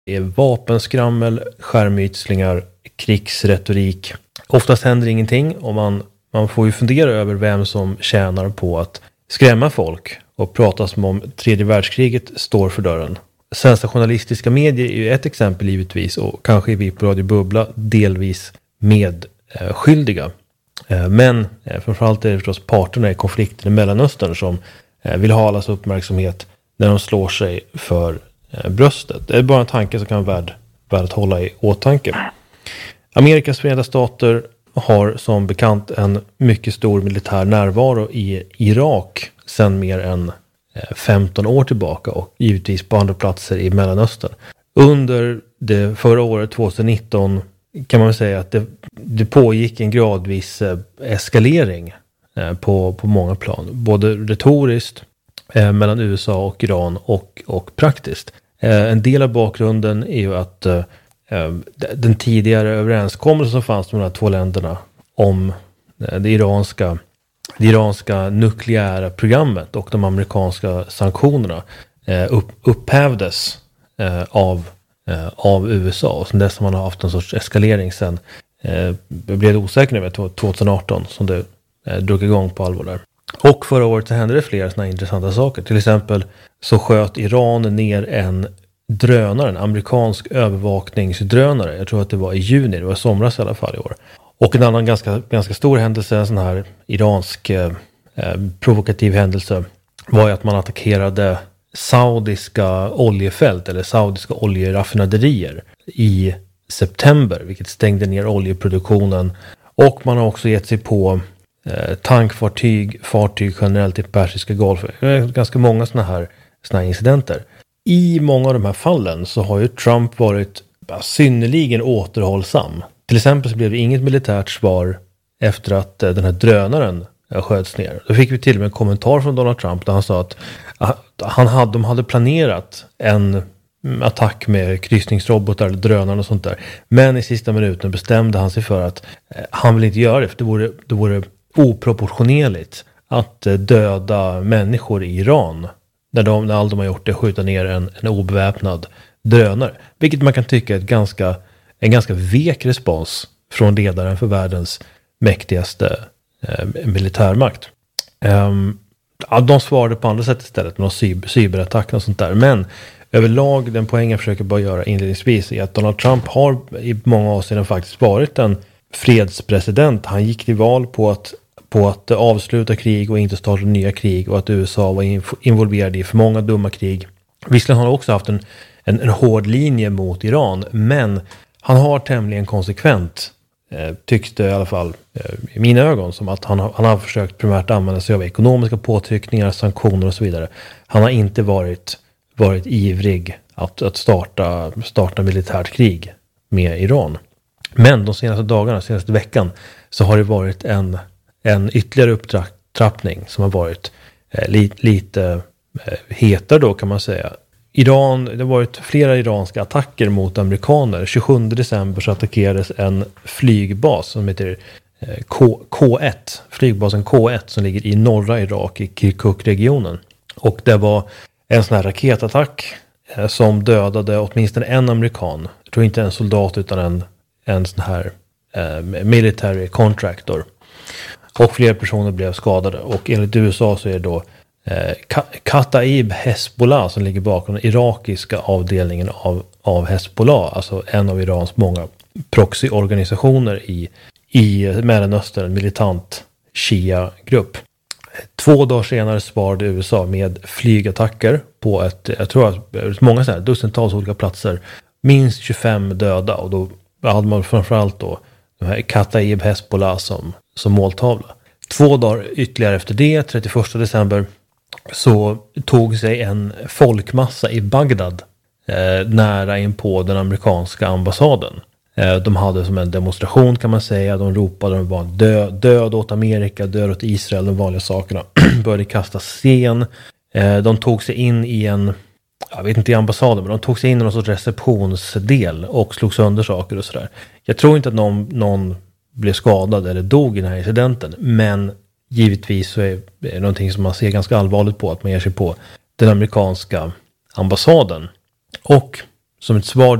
Det är vapenskrammel, skärmytslingar, krigsretorik. Oftast händer ingenting och man får ju fundera över vem som tjänar på att skrämma folk och prata som om tredje världskriget står för dörren. Svenska journalistiska medier är ju ett exempel givetvis, och kanske är vi på Radio Bubbla delvis medskyldiga. Men framförallt är det förstås parterna i konflikten i Mellanöstern som vill ha allas uppmärksamhet när de slår sig för bröstet. Det är bara en tanke som kan vara värd att hålla i åtanke. Amerikas Förenta Stater har som bekant en mycket stor militär närvaro i Irak sedan mer än 15 år tillbaka, och givetvis på andra platser i Mellanöstern. Under det förra året 2019 kan man säga att det pågick en gradvis eskalering på många plan. Både retoriskt mellan USA och Iran och praktiskt. En del av bakgrunden är ju att den tidigare överenskommelsen som fanns med de här två länderna om det iranska nukleära programmet och de amerikanska sanktionerna upphävdes av USA. Och sen dess har man haft en sorts eskalering sen blev det osäkert över 2018 som det drog igång på allvar där. Och förra året så hände det flera sådana intressanta saker. Till exempel så sköt Iran ner en amerikansk övervakningsdrönare. Jag tror att det var i juni, det var somras i alla fall i år. Och en annan ganska stor händelse, en sån här iransk provokativ händelse, var ju att man attackerade saudiska oljefält eller saudiska oljeraffinaderier i september, vilket stängde ner oljeproduktionen. Och man har också gett sig på fartyg generellt i Persiska golfen. Det är ganska många såna här incidenter. I många av de här fallen så har ju Trump varit synnerligen återhållsam. Till exempel så blev det inget militärt svar efter att den här drönaren sköts ner. Då fick vi till och med en kommentar från Donald Trump där han sa att de hade planerat en attack med kryssningsrobotar eller drönare och sånt där. Men i sista minuten bestämde han sig för att han vill inte göra det, för det vore oproportionerligt att döda människor i Iran när allt de har gjort är att skjuta ner en obeväpnad drönare. Vilket man kan tycka är en ganska vek respons från ledaren för världens mäktigaste militärmakt. De svarade på andra sätt istället med cyberattacker och sånt där. Men överlag, den poängen jag försöker bara göra inledningsvis är att Donald Trump har i många avseenden faktiskt varit en fredspresident. Han gick till val på att avsluta krig och inte starta nya krig, och att USA var involverade i för många dumma krig. Visserligen har han också haft en hård linje mot Iran, men han har tämligen konsekvent, tycks det i alla fall i mina ögon, som att han har försökt primärt använda sig av ekonomiska påtryckningar, sanktioner och så vidare. Han har inte varit ivrig att starta militärt krig med Iran. Men de senaste veckan så har det varit en ytterligare upptrappning som har varit lite hetare då, kan man säga. Det har varit flera iranska attacker mot amerikaner. 27 december så attackerades en flygbas som heter K1, flygbasen K1 som ligger i norra Irak i Kirkuk-regionen. Och det var en sån här raketattack som dödade åtminstone en amerikan. Jag tror inte en soldat utan en sån här military contractor. Och flera personer blev skadade. Och enligt USA så är det då Kataib Hezbollah som ligger bakom den irakiska avdelningen av Hezbollah. Alltså en av Irans många proxyorganisationer i Mellanöstern, en militant Shia-grupp. 2 dagar senare svarade USA med flygattacker på många sådana här dussintals olika platser. Minst 25 döda, och då hade man framförallt då de här Kataib Hezbollah som måltavla. 2 dagar ytterligare efter det, 31 december, så tog sig en folkmassa i Bagdad nära in på den amerikanska ambassaden. De hade som en demonstration, kan man säga. De ropade, de var död åt Amerika, död åt Israel, de vanliga sakerna. Började kasta sten. De tog sig in i i ambassaden, men de tog sig in i någon sorts receptionsdel och slog sönder saker och sådär. Jag tror inte att någon blev skadad eller dog i den här incidenten, men givetvis så är det någonting som man ser ganska allvarligt på, att man ger sig på den amerikanska ambassaden. Och som ett svar